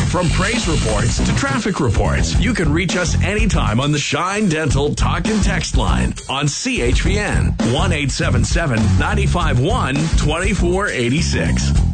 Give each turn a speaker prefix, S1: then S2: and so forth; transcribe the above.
S1: From praise reports to traffic reports, you can reach us anytime on the Shine Dental Talk and Text line on CHPN 1-877-951-2486.